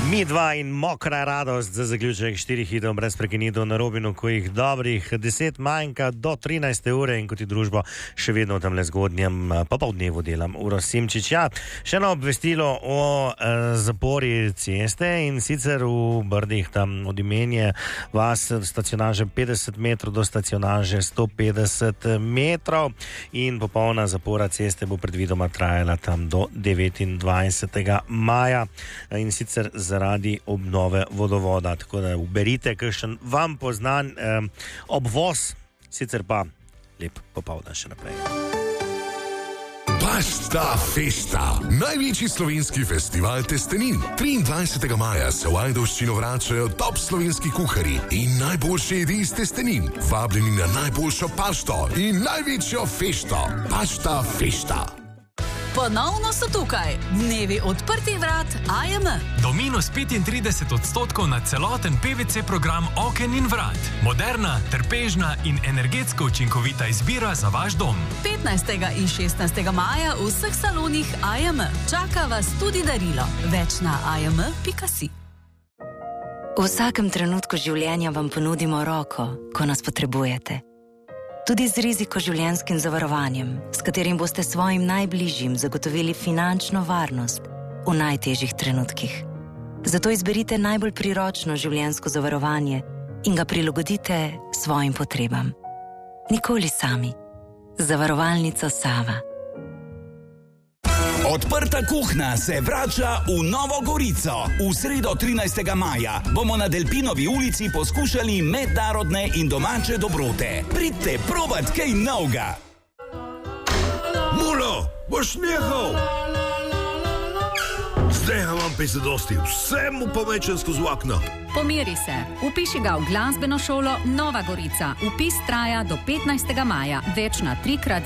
Mi dva in mokra radost za zaključek 4 hitov brez prekinitev na Robinu, ko jih dobrih 10 manjka do 13. ure in kot je družbo še vedno v tamle zgodnjem popoldnevu delam Uroš Simčič. Ja, še eno obvestilo o zapori ceste in sicer v Brdih, tam od Imenje vas stacionaže 50 metrov do stacionaže 150 metrov in popolna zapora ceste bo predvidoma trajala tam do 29. maja in sicer zaradi obnove vodovoda, tako da uberite kakšen vam poznan obvoz, sicer pa lep popoldan še naprej. Pasta Festa, največji slovenski festival testenin. 23. maja se v Ajdovščino vračajo top slovenski kuharji in najboljše jedi iz testenin. Vabljeni na najboljšo pašto in največjo fešto. Pasta Festa. Ponovno so tukaj dnevi odprtih vrat AJM. Do minus 35% na celoten PVC program oken in vrat. Moderna, trpežna in energetsko učinkovita izbira za vaš dom. 15. in 16. maja v vseh salonih AJM. Čaka vas tudi darilo. Več na ajm.si. V vsakem trenutku življenja vam ponudimo roko, ko nas potrebujete. Tudi z rizikoživljenjskim zavarovanjem, s katerim boste svojim najbližjim zagotovili finančno varnost v najtežjih trenutkih. Zato izberite najbolj priročno življenjsko zavarovanje in ga prilagodite svojim potrebam. Nikoli sami. Zavarovalnica Sava. Odprta kuhna se vrača v Novo Gorico. V sredo 13. maja bomo na Delpinovi ulici poskušali mednarodne in domače dobrote. Pridite probat kaj novega. Mulo, boš nehal? Zdaj imam pese dosti, vse mu pomečem skozi okno. Pomiri se, upiši ga v glasbeno šolo Nova Gorica. Upis traja do 15. maja. Več na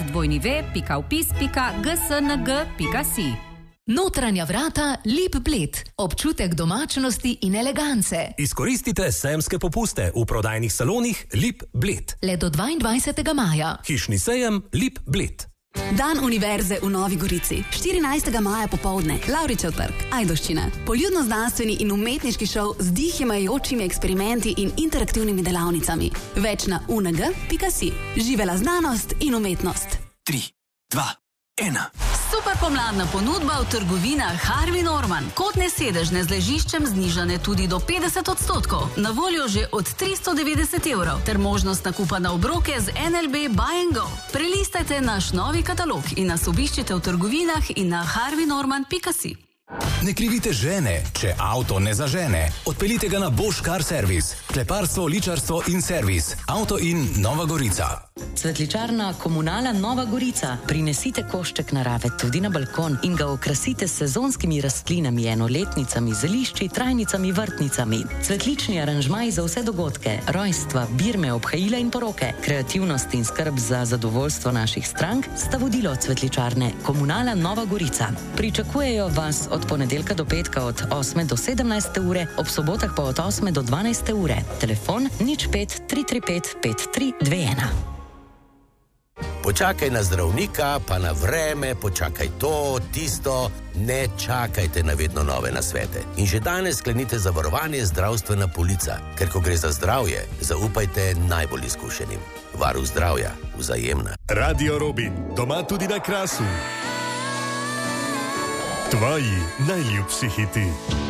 3x2v.upis.gsng.si. Notranja vrata Lip Bled. Občutek domačnosti in elegance. Izkoristite sejemske popuste v prodajnih salonih Lip Bled. Le do 22. maja. Hišni sejem Lip Bled. Dan univerze v Novi Gorici. 14. maja popoldne. Lavričev trg, Ajdovščina. Poljudno-znanstveni in umetniški šov z dihimajočimi eksperimenti in interaktivnimi delavnicami. Več na ung.si. Živela znanost in umetnost. 3, 2, 1. Super pomladna ponudba v trgovinah Harvey Norman. Kotne sedežne z ležiščem znižane tudi do 50%. Na voljo že od 390 evrov. Ter možnost nakupa na obroke z NLB Buy and Go. Prelistajte naš novi katalog in nas obiščite v trgovinah in na harveynorman.si. Ne krivite žene, če avto ne zažene. Odpeljite ga na Bosch Car Service. Kleparstvo, ličarstvo in servis. Avto in Nova Gorica. Cvetličarna Komunala Nova Gorica. Prinesite košček narave tudi na balkon in ga okrasite s sezonskimi rastlinami, enoletnicami, zelišči, trajnicami, vrtnicami. Cvetlični aranžmaji za vse dogodke, rojstva, birme, obhajila in poroke, kreativnost in skrb za zadovoljstvo naših strank sta vodilo cvetličarne Komunala Nova Gorica. Pričakujejo vas od ponedeljka do petka od 8 do 17. ure, ob sobotah pa od 8 do 12. ure. Telefon 05 335 5321. Počakaj na zdravnika, pa na vreme, počakaj to, tisto, ne čakajte na vedno nove nasvete. In že danes sklenite zavarovanje Zdravstvena polica, ker ko gre za zdravje, zaupajte najbolj izkušenim. Varuh zdravja, Vzajemna. Radio Robin, doma tudi na Krasu. Tvoji najljubši hiti.